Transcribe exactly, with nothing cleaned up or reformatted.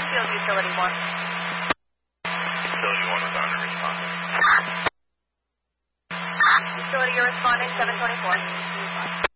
Field Utility one. Utility one was on a responding. Utility, you're responding, seven twenty-four.